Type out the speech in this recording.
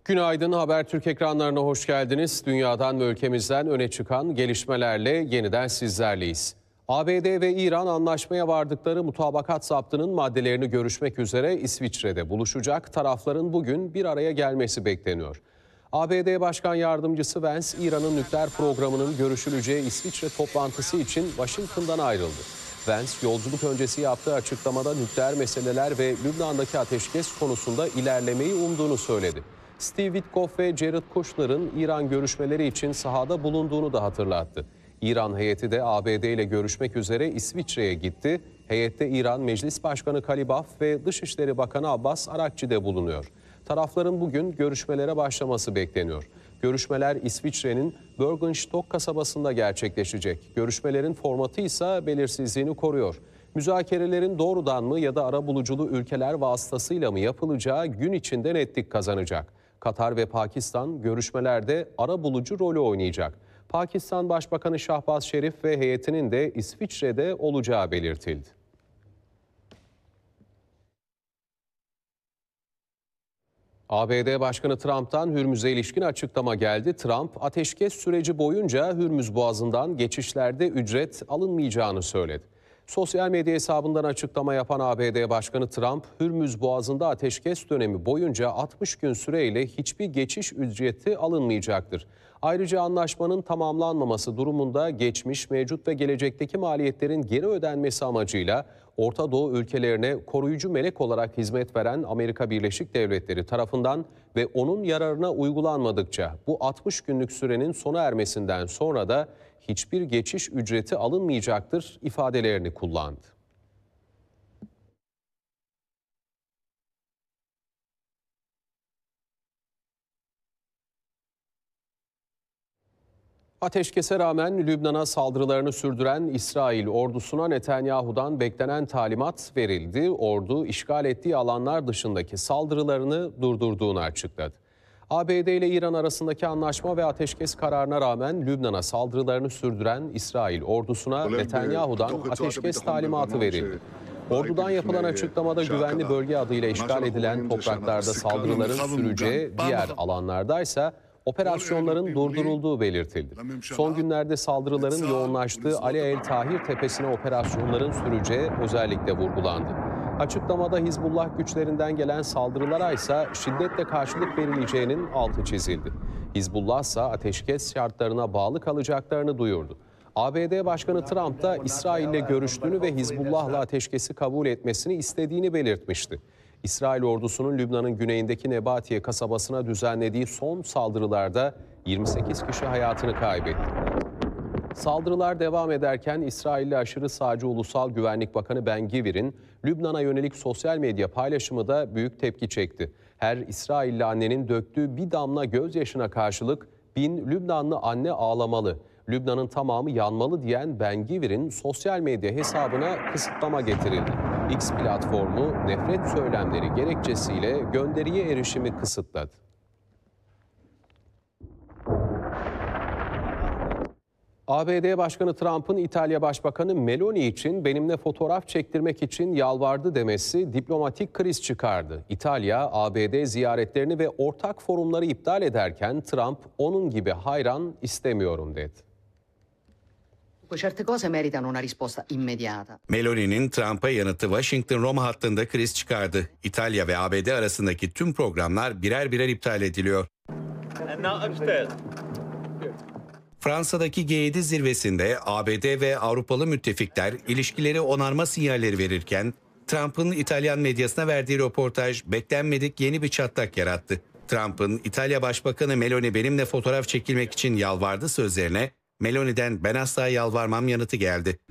Günaydın, Habertürk ekranlarına hoş geldiniz. Dünyadan ve ülkemizden öne çıkan gelişmelerle yeniden sizlerleyiz. ABD ve İran anlaşmaya vardıkları mutabakat zaptının maddelerini görüşmek üzere İsviçre'de buluşacak. Tarafların bugün bir araya gelmesi bekleniyor. ABD Başkan Yardımcısı Vance, İran'ın nükleer programının görüşüleceği İsviçre toplantısı için Washington'dan ayrıldı. Vance, yolculuk öncesi yaptığı açıklamada nükleer meseleler ve Lübnan'daki ateşkes konusunda ilerlemeyi umduğunu söyledi. Steve Witkoff ve Jared Kushner'ın İran görüşmeleri için sahada bulunduğunu da hatırlattı. İran heyeti de ABD ile görüşmek üzere İsviçre'ye gitti. Heyette İran Meclis Başkanı Kalibaf ve Dışişleri Bakanı Abbas Arakçi de bulunuyor. Tarafların bugün görüşmelere başlaması bekleniyor. Görüşmeler İsviçre'nin Bergenstock kasabasında gerçekleşecek. Görüşmelerin formatı ise belirsizliğini koruyor. Müzakerelerin doğrudan mı ya da arabuluculu ülkeler vasıtasıyla mı yapılacağı gün içinde netlik kazanacak. Katar ve Pakistan görüşmelerde arabulucu rolü oynayacak. Pakistan Başbakanı Şahbaz Şerif ve heyetinin de İsviçre'de olacağı belirtildi. ABD Başkanı Trump'tan Hürmüz'e ilişkin açıklama geldi. Trump, ateşkes süreci boyunca Hürmüz Boğazı'ndan geçişlerde ücret alınmayacağını söyledi. Sosyal medya hesabından açıklama yapan ABD Başkanı Trump, Hürmüz Boğazı'nda ateşkes dönemi boyunca 60 gün süreyle hiçbir geçiş ücreti alınmayacaktır. Ayrıca anlaşmanın tamamlanmaması durumunda geçmiş, mevcut ve gelecekteki maliyetlerin geri ödenmesi amacıyla Orta Doğu ülkelerine koruyucu melek olarak hizmet veren Amerika Birleşik Devletleri tarafından ve onun yararına uygulanmadıkça bu 60 günlük sürenin sona ermesinden sonra da hiçbir geçiş ücreti alınmayacaktır ifadelerini kullandı. Ateşkese rağmen Lübnan'a saldırılarını sürdüren İsrail ordusuna Netanyahu'dan beklenen talimat verildi. Ordu işgal ettiği alanlar dışındaki saldırılarını durdurduğunu açıkladı. ABD ile İran arasındaki anlaşma ve ateşkes kararına rağmen Lübnan'a saldırılarını sürdüren İsrail ordusuna Netanyahu'dan ateşkes talimatı verildi. Ordudan yapılan açıklamada güvenli bölge adıyla işgal edilen topraklarda saldırıların süreceği, diğer alanlardaysa operasyonların durdurulduğu belirtildi. Son günlerde saldırıların yoğunlaştığı Ali El Tahir tepesine operasyonların süreceği özellikle vurgulandı. Açıklamada Hizbullah güçlerinden gelen saldırılara ise şiddetle karşılık verileceğinin altı çizildi. Hizbullah ise ateşkes şartlarına bağlı kalacaklarını duyurdu. ABD Başkanı Trump da İsrail'le görüştüğünü ve Hizbullah'la ateşkesi kabul etmesini istediğini belirtmişti. İsrail ordusunun Lübnan'ın güneyindeki Nebatiye kasabasına düzenlediği son saldırılarda 28 kişi hayatını kaybetti. Saldırılar devam ederken İsrailli aşırı sağcı Ulusal Güvenlik Bakanı Ben Gvir'in Lübnan'a yönelik sosyal medya paylaşımı da büyük tepki çekti. Her İsrailli annenin döktüğü bir damla gözyaşına karşılık 1000 Lübnanlı anne ağlamalı, Lübnan'ın tamamı yanmalı diyen Ben Gvir'in sosyal medya hesabına kısıtlama getirildi. X platformu nefret söylemleri gerekçesiyle gönderiye erişimi kısıtladı. ABD Başkanı Trump'ın İtalya Başbakanı Meloni için benimle fotoğraf çektirmek için yalvardı demesi diplomatik kriz çıkardı. İtalya, ABD ziyaretlerini ve ortak forumları iptal ederken Trump onun gibi hayran istemiyorum dedi. Certe cose meritano una risposta immediata. Meloni'nin Trump'a yanıtı Washington-Roma hattında kriz çıkardı. İtalya ve ABD arasındaki tüm programlar birer birer iptal ediliyor. Fransa'daki G7 zirvesinde ABD ve Avrupalı müttefikler ilişkileri onarma sinyalleri verirken Trump'ın İtalyan medyasına verdiği röportaj beklenmedik yeni bir çatlak yarattı. Trump'ın İtalya Başbakanı Meloni benimle fotoğraf çekilmek için yalvardı sözlerine Meloni'den ben asla yalvarmam yanıtı geldi.